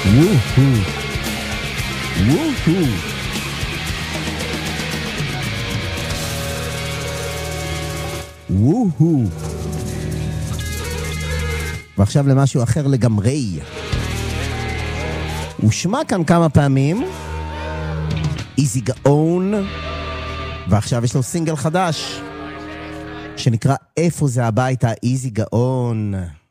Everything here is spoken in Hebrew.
וואו. וואו. וואו. ועכשיו למשהו אחר לגמרי. הוא שמע כאן כמה פעמים, איזי גאון, ועכשיו יש לו סינגל חדש שנקרא איפה זה הבית, איזי גאון.